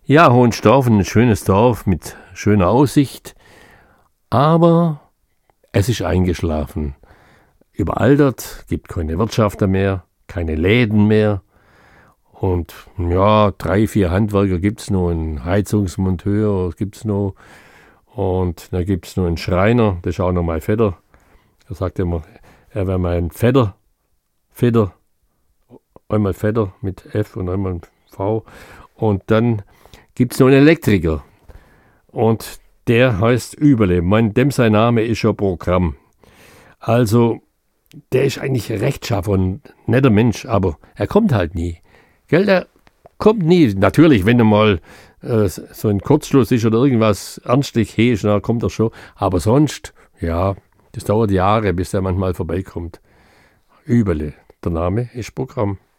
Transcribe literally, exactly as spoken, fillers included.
Ja, Hohenstaufen, ein schönes Dorf mit schöner Aussicht, aber es ist eingeschlafen. Überaltert, gibt keine Wirtschafter mehr, keine Läden mehr. Und ja, drei, vier Handwerker gibt es noch, einen Heizungsmonteur gibt es noch. Und dann gibt es noch einen Schreiner, das ist auch noch mein Vetter. Er sagt immer, er wäre mein Vetter, Vetter, einmal Vetter mit F und einmal V. Und dann gibt es noch einen Elektriker. Und der heißt Überle. Mein, dem sein Name ist schon Programm. Also, der ist eigentlich rechtschaffen und netter Mensch, aber er kommt halt nie. Gell, der kommt nie. Natürlich, wenn er mal äh, so ein Kurzschluss ist oder irgendwas ernstlich ist, dann kommt er schon. Aber sonst, ja, das dauert Jahre, bis er manchmal vorbeikommt. Überle. Der Name ist Programm.